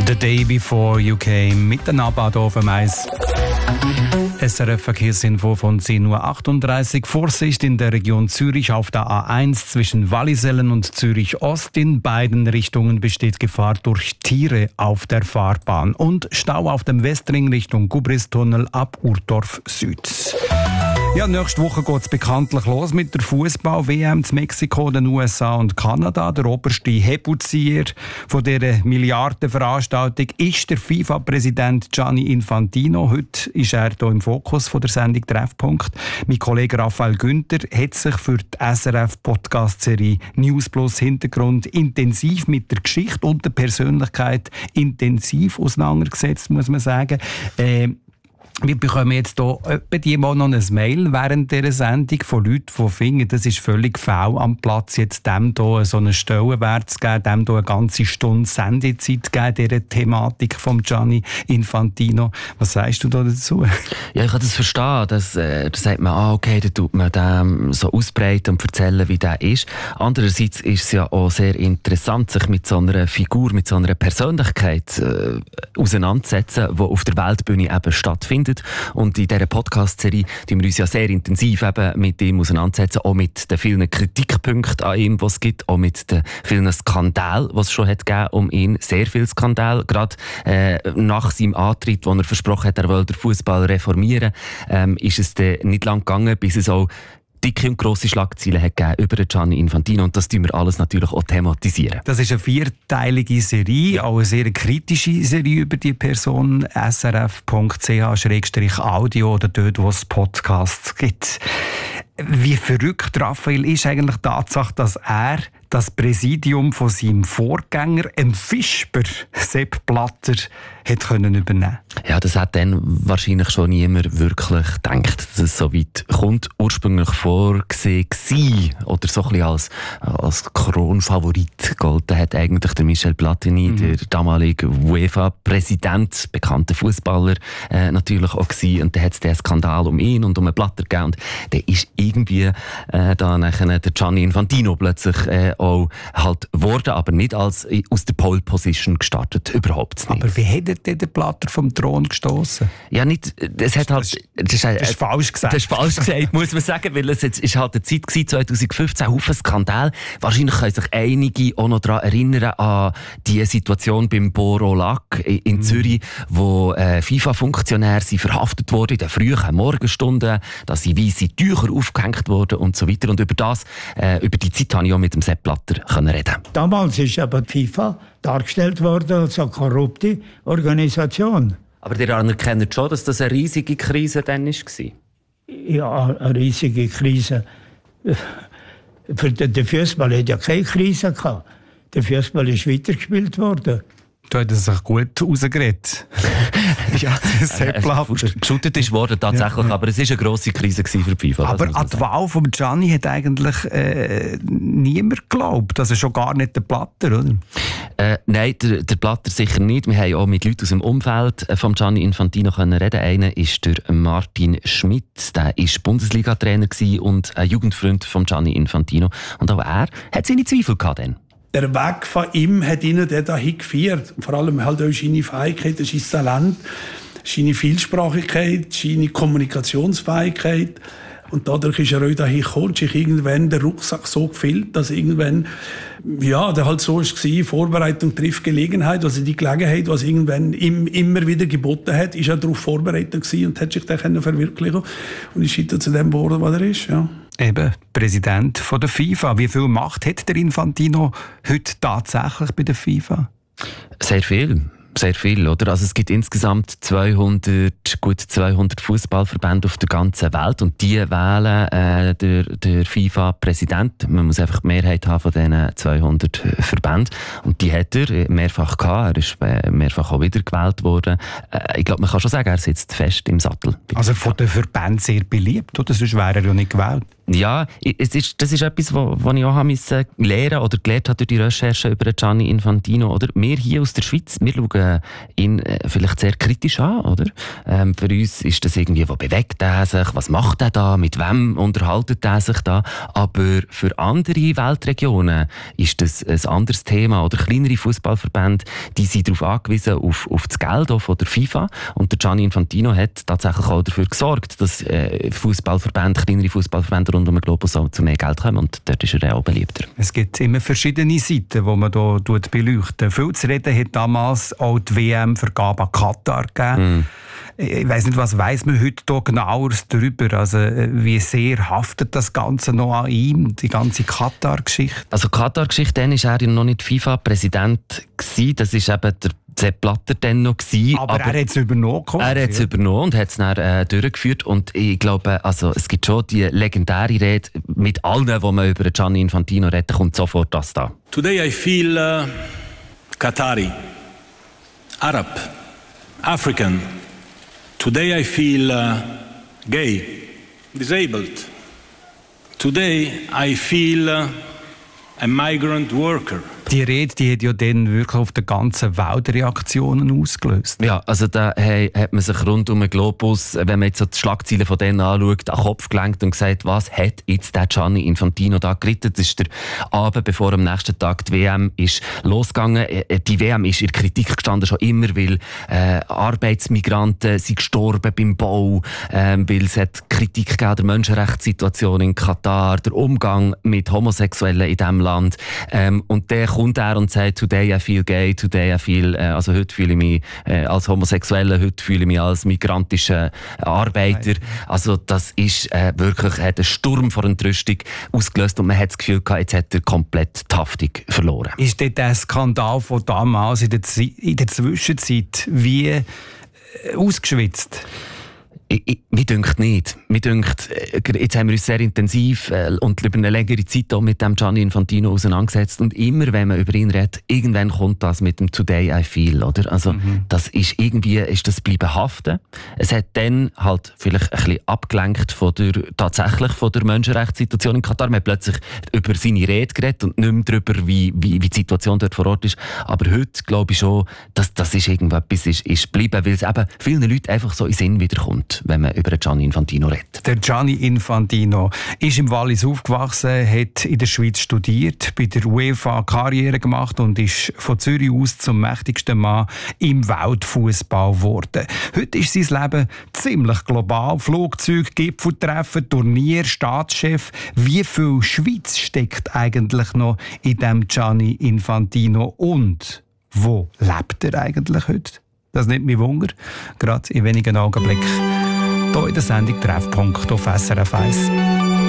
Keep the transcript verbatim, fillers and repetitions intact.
The Day Before You Came mit der Nabad auf dem Eis. S R F-Verkehrsinfo von zehn Uhr achtunddreißig. Vorsicht in der Region Zürich auf der A eins zwischen Wallisellen und Zürich Ost. In beiden Richtungen besteht Gefahr durch Tiere auf der Fahrbahn. Und Stau auf dem Westring Richtung Gubristunnel ab Urdorf Süd. Ja, nächste Woche geht es bekanntlich los mit der Fußball-W M zu Mexiko, den U S A und Kanada. Der oberste Hebelzieher von dieser Milliardenveranstaltung ist der FIFA-Präsident Gianni Infantino. Heute ist er hier im Fokus von der Sendung Treffpunkt. Mein Kollege Raphael Günther hat sich für die S R F-Podcast-Serie News Plus Hintergrund intensiv mit der Geschichte und der Persönlichkeit intensiv auseinandergesetzt, muss man sagen. Äh, Wir bekommen jetzt hier etwa mal noch ein Mail während dieser Sendung von Leuten, die finden, das ist völlig faul am Platz, jetzt dem hier so einen Stellenwert zu geben, dem hier eine ganze Stunde Sendezeit zu geben, dieser Thematik von Gianni Infantino. Was sagst du da dazu? Ja, ich kann das verstehen. Dass, äh, da sagt man, ah, okay, da tut man dem so ausbreiten und erzählen, wie der ist. Andererseits ist es ja auch sehr interessant, sich mit so einer Figur, mit so einer Persönlichkeit äh, auseinanderzusetzen, die auf der Weltbühne eben stattfindet. Und in dieser Podcast-Serie die wir uns ja sehr intensiv eben mit ihm auseinandersetzen, auch mit den vielen Kritikpunkten an ihm, die es gibt, auch mit den vielen Skandalen, die es schon hat gegeben um ihn. Sehr viele Skandale, gerade äh, nach seinem Antritt, wo er versprochen hat, er will den Fußball reformieren, ähm, ist es dann nicht lang gegangen, bis es auch dicke und grosse Schlagzeilen hat gegeben über Gianni Infantino, und das tun wir alles natürlich auch thematisieren. Das ist eine vierteilige Serie, auch eine sehr kritische Serie über die Person. S R F Punkt C H Schrägstrich Audio oder dort, wo es Podcasts gibt. Wie verrückt, Raphael, ist eigentlich die Tatsache, dass er das Präsidium von seinem Vorgänger, dem Fischber Sepp Blatter, hat können übernehmen. Ja, das hat dann wahrscheinlich schon niemand wirklich gedacht, dass es so weit kommt. Ursprünglich vorgesehen war, oder so ein bisschen als, als Kronfavorit golden hat eigentlich der Michel Platini, mhm. der damalige UEFA-Präsident, bekannter Fußballer äh, natürlich auch gewesen. Und dann hat es den Skandal um ihn und um einen Blatter gegeben. Und der ist irgendwie äh, da nachher der Gianni Infantino plötzlich äh, auch halt worden, aber nicht als aus der Pole Position gestartet, überhaupt nicht. Aber wie hat der Blatter vom Thron gestoßen? Ja, nicht, es hat halt, das ist, das ist falsch gesagt. Das ist falsch gesagt, muss man sagen, weil es jetzt ist halt eine Zeit gewesen, zwanzig fünfzehn, Haufen Skandal. Wahrscheinlich können sich einige auch noch daran erinnern an die Situation beim Boro Lac in mhm. Zürich, wo äh, FIFA-Funktionäre verhaftet wurden in den frühen Morgenstunden, dass sie weisse Tücher aufgehängt wurden und so weiter. Und über das, äh, über die Zeit, habe ich auch mit dem Sepp Blatter können reden. Damals ist aber die FIFA dargestellt worden als eine korrupte Organisation. Aber ihr anerkennt schon, dass das eine riesige Krise dann war? Ja, eine riesige Krise. Für den Fußball hat ja keine Krise gehabt. Der Fußball ist weitergespielt worden. Du hättest sich gut rausgeredet. Ja, Sepp Blatter. Geschüttet ist worden tatsächlich, ja. Aber es war eine grosse Krise für die FIFA. Aber an die Wahl von Gianni hat eigentlich äh, niemand geglaubt. Also schon gar nicht der Blatter, oder? Äh, nein, der, der Blatter sicher nicht. Wir haben auch mit Leuten aus dem Umfeld von Gianni Infantino können reden. Einer ist der Martin Schmidt. Der war Bundesliga-Trainer und ein Jugendfreund von Gianni Infantino. Und auch er hat seine Zweifel gehabt dann. Der Weg von ihm hat ihn dahin geführt. Vor allem halt auch seine Fähigkeit, sein Talent, seine Vielsprachigkeit, seine Kommunikationsfähigkeit. Und dadurch ist er auch dahin gekommen, sich irgendwann der Rucksack so gefüllt, dass irgendwann, ja, der halt so war, Vorbereitung trifft Gelegenheit, also die Gelegenheit, was irgendwann ihm immer wieder geboten hat, ist er darauf vorbereitet gewesen und hat sich dann verwirklichen und ist heute zu dem geworden, was er ist, ja. Eben, Präsident von der FIFA. Wie viel Macht hat der Infantino heute tatsächlich bei der FIFA? Sehr viel. Sehr viel, oder? Also es gibt insgesamt zweihundert, gut zweihundert Fußballverbände auf der ganzen Welt und die wählen äh, der, der FIFA-Präsident. Man muss einfach die Mehrheit haben von diesen zweihundert Verbänden und die hat er mehrfach gehabt. Er ist äh, mehrfach auch wieder gewählt worden. Äh, ich glaube, man kann schon sagen, er sitzt fest im Sattel. Also von den Verbänden sehr beliebt, oder? Sonst wäre er ja nicht gewählt. Ja, es ist, das ist etwas, was ich auch müssen lernen oder gelernt habe durch die Recherche über Gianni Infantino. Oder? Wir hier aus der Schweiz, wir schauen ihn vielleicht sehr kritisch an. Oder? Ähm, für uns ist das irgendwie, wo bewegt er sich, was macht er da, mit wem unterhaltet er sich da. Aber für andere Weltregionen ist das ein anderes Thema. Oder kleinere Fußballverbände, die sind darauf angewiesen, auf, auf das Geld von der FIFA. Und der Gianni Infantino hat tatsächlich auch dafür gesorgt, dass äh, Fußballverbände, kleinere Fußballverbände rund um den Globus auch zu mehr Geld kommen. Und dort ist er auch beliebter. Es gibt immer verschiedene Seiten, die man hier beleuchten. Viel zu reden hat damals auch die W M-Vergabe an Katar gegeben. Mm. Ich weiss nicht, was weiss man heute hier genaueres darüber? Also, wie sehr haftet das Ganze noch an ihm, die ganze Katar-Geschichte? Also, die Katar-Geschichte, dann war er noch nicht FIFA-Präsident. Das war eben der Sepp Blatter dann noch gewesen, aber, aber er hat es übernommen. Er hat es ja. übernommen und hat es dann äh, durchgeführt. Und ich glaube, also, es gibt schon die legendäre Rede mit allen, wo man über Gianni Infantino redet, kommt sofort das da. Today I feel uh, Qatari, Arab, African. Today I feel uh, gay, disabled. Today I feel uh, a migrant worker. Die Rede, die hat ja dann wirklich auf der ganzen Welt Reaktionen ausgelöst. Ja, also da hey, hat man sich rund um den Globus, wenn man jetzt so die Schlagzeilen von denen anschaut, an den Kopf gelenkt und gesagt, was hat jetzt der Gianni Infantino da geritten? Das ist der Abend, bevor am nächsten Tag die W M ist losgegangen. Die W M ist in der Kritik gestanden, schon immer, weil äh, Arbeitsmigranten sind gestorben beim Bau, äh, weil es hat Kritik gegeben der Menschenrechtssituation in Katar, der Umgang mit Homosexuellen in diesem Land. Ähm, und der kommt er und sagt, today I feel gay, today I feel, äh, also heute fühle ich mich äh, als Homosexueller, heute fühle ich mich als migrantischer Arbeiter. Also das ist äh, wirklich, hat einen Sturm vor Entrüstung ausgelöst und man hat das Gefühl gehabt, jetzt hat er komplett die Haftung verloren. Ist dort der Skandal von damals in der, Z- in der Zwischenzeit wie äh, ausgeschwitzt? Ich, ich, mir dünkt nicht. Mir dünkt, jetzt haben wir uns sehr intensiv äh, und über eine längere Zeit auch mit dem Gianni Infantino auseinandergesetzt. Und immer, wenn man über ihn redet, irgendwann kommt das mit dem Today I feel, oder? Also, mhm. das ist irgendwie, ist das bleiben haften. Es hat dann halt vielleicht ein bisschen abgelenkt von der, tatsächlich von der Menschenrechtssituation in Katar. Man hat plötzlich über seine Rede geredet und nicht mehr darüber, wie, wie, wie die Situation dort vor Ort ist. Aber heute glaube ich schon, dass das ist irgendetwas ist, ist geblieben, weil es eben vielen Leuten einfach so in den Sinn wiederkommt, wenn man über Gianni Infantino redet. Der Gianni Infantino ist im Wallis aufgewachsen, hat in der Schweiz studiert, bei der UEFA Karriere gemacht und ist von Zürich aus zum mächtigsten Mann im Weltfußball geworden. Heute ist sein Leben ziemlich global. Flugzeug, Gipfeltreffen, Turnier, Staatschef. Wie viel Schweiz steckt eigentlich noch in dem Gianni Infantino und wo lebt er eigentlich heute? Das nimmt mich Wunder, gerade in wenigen Augenblicken. Hier in der Sendung Treffpunkt auf S R F eins.